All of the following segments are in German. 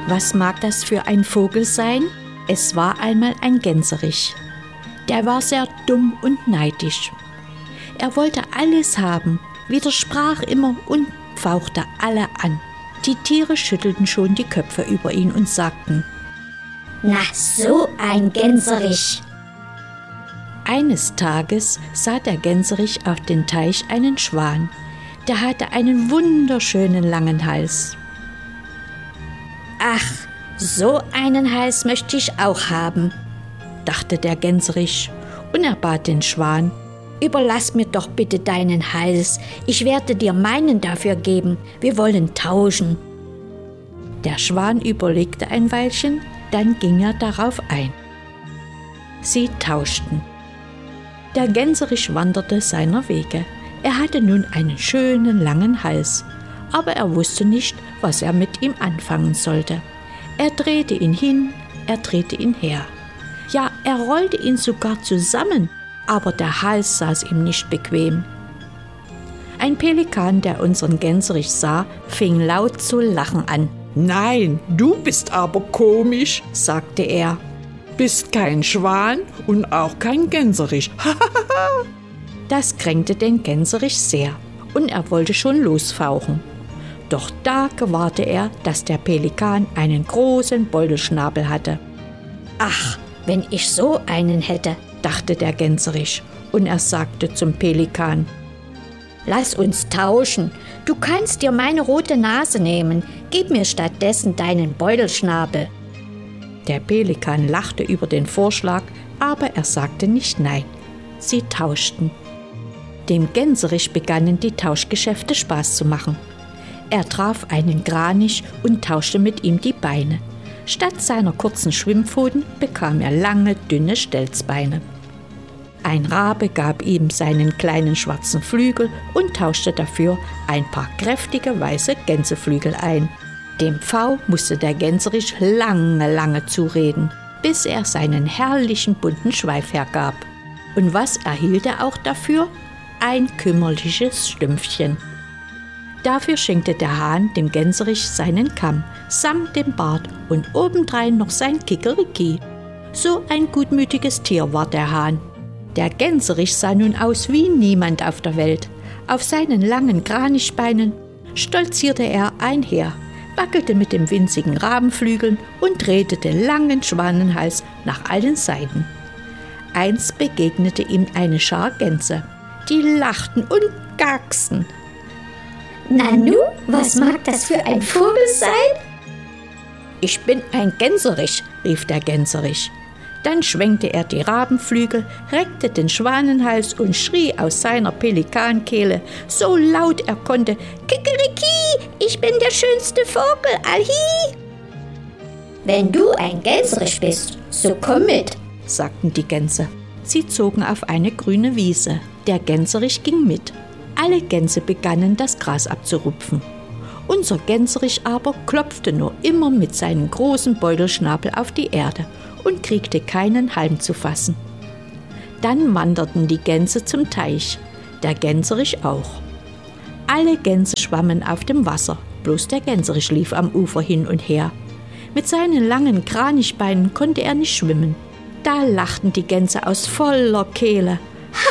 Was mag das für ein Vogel sein? Es war einmal ein Gänserich. Der war sehr dumm und neidisch. Er wollte alles haben, widersprach immer und pfauchte alle an. Die Tiere schüttelten schon die Köpfe über ihn und sagten: Na, so ein Gänserich! Eines Tages sah der Gänserich auf den Teich einen Schwan. Der hatte einen wunderschönen langen Hals. Ach, so einen Hals möchte ich auch haben, dachte der Gänserich, und er bat den Schwan: Überlass mir doch bitte deinen Hals, ich werde dir meinen dafür geben, wir wollen tauschen. Der Schwan überlegte ein Weilchen, dann ging er darauf ein. Sie tauschten. Der Gänserich wanderte seiner Wege. Er hatte nun einen schönen langen Hals, aber er wusste nicht, was er mit ihm anfangen sollte. Er drehte ihn hin, er drehte ihn her. Ja, er rollte ihn sogar zusammen, aber der Hals saß ihm nicht bequem. Ein Pelikan, der unseren Gänserich sah, fing laut zu lachen an. »Nein, du bist aber komisch«, sagte er. »Bist kein Schwan und auch kein Gänserich.« Das kränkte den Gänserich sehr und er wollte schon losfauchen. Doch da gewahrte er, dass der Pelikan einen großen Beutelschnabel hatte. »Ach, wenn ich so einen hätte«, dachte der Gänserich, und er sagte zum Pelikan: »Lass uns tauschen. Du kannst dir meine rote Nase nehmen. Gib mir stattdessen deinen Beutelschnabel.« Der Pelikan lachte über den Vorschlag, aber er sagte nicht nein. Sie tauschten. Dem Gänserich begannen die Tauschgeschäfte Spaß zu machen. Er traf einen Kranich und tauschte mit ihm die Beine. Statt seiner kurzen Schwimmpfoten bekam er lange, dünne Stelzbeine. Ein Rabe gab ihm seinen kleinen schwarzen Flügel und tauschte dafür ein paar kräftige weiße Gänseflügel ein. Dem Pfau musste der Gänserich lange zureden, bis er seinen herrlichen bunten Schweif hergab. Und was erhielt er auch dafür? Ein kümmerliches Stümpfchen. Dafür schenkte der Hahn dem Gänserich seinen Kamm, samt dem Bart und obendrein noch sein Kikeriki. So ein gutmütiges Tier war der Hahn. Der Gänserich sah nun aus wie niemand auf der Welt. Auf seinen langen Kranichbeinen stolzierte er einher, wackelte mit dem winzigen Rabenflügeln und drehte den langen Schwanenhals nach allen Seiten. Einst begegnete ihm eine Schar Gänse. Die lachten und gacksten. »Nanu, was mag das für ein Vogel sein?« »Ich bin ein Gänserich«, rief der Gänserich. Dann schwenkte er die Rabenflügel, reckte den Schwanenhals und schrie aus seiner Pelikankehle so laut er konnte: »Kikeriki, ich bin der schönste Vogel, alhi!« »Wenn du ein Gänserich bist, so komm mit«, sagten die Gänse. Sie zogen auf eine grüne Wiese. Der Gänserich ging mit. Alle Gänse begannen, das Gras abzurupfen. Unser Gänserich aber klopfte nur immer mit seinem großen Beutelschnabel auf die Erde und kriegte keinen Halm zu fassen. Dann wanderten die Gänse zum Teich, der Gänserich auch. Alle Gänse schwammen auf dem Wasser, bloß der Gänserich lief am Ufer hin und her. Mit seinen langen Kranichbeinen konnte er nicht schwimmen. Da lachten die Gänse aus voller Kehle.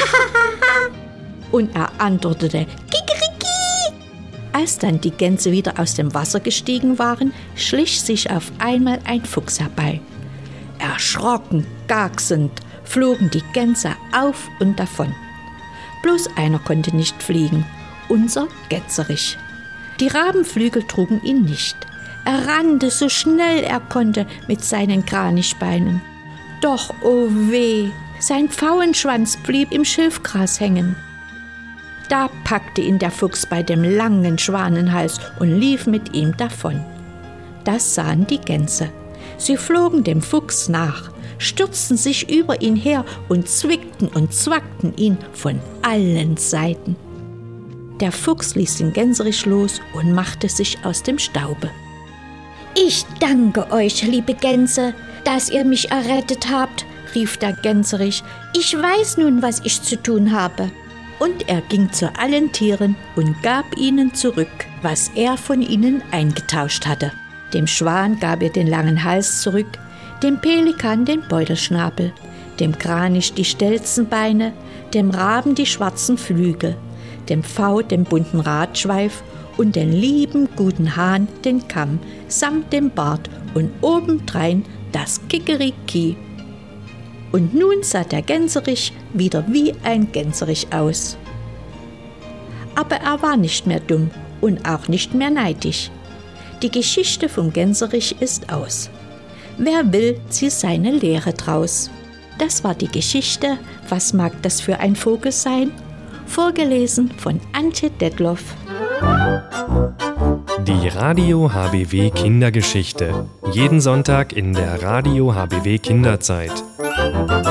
Und er antwortete: »Kikeriki!« Als dann die Gänse wieder aus dem Wasser gestiegen waren, schlich sich auf einmal ein Fuchs herbei. Erschrocken, gacksend, flogen die Gänse auf und davon. Bloß einer konnte nicht fliegen, unser Gänserich. Die Rabenflügel trugen ihn nicht. Er rannte so schnell er konnte mit seinen Kranichbeinen. Doch, oh weh, sein Pfauenschwanz blieb im Schilfgras hängen. Da packte ihn der Fuchs bei dem langen Schwanenhals und lief mit ihm davon. Das sahen die Gänse. Sie flogen dem Fuchs nach, stürzten sich über ihn her und zwickten und zwackten ihn von allen Seiten. Der Fuchs ließ den Gänserich los und machte sich aus dem Staube. »Ich danke euch, liebe Gänse, dass ihr mich errettet habt«, rief der Gänserich. »Ich weiß nun, was ich zu tun habe.« Und er ging zu allen Tieren und gab ihnen zurück, was er von ihnen eingetauscht hatte. Dem Schwan gab er den langen Hals zurück, dem Pelikan den Beutelschnabel, dem Kranich die Stelzenbeine, dem Raben die schwarzen Flügel, dem Pfau den bunten Radschweif und den lieben guten Hahn den Kamm samt dem Bart und obendrein das Kikeriki. Und nun sah der Gänserich wieder wie ein Gänserich aus. Aber er war nicht mehr dumm und auch nicht mehr neidisch. Die Geschichte vom Gänserich ist aus. Wer will, zieht seine Lehre draus. Das war die Geschichte Was mag das für ein Vogel sein? Vorgelesen von Antje Detloff. Die Radio HBW Kindergeschichte. Jeden Sonntag in der Radio HBW Kinderzeit.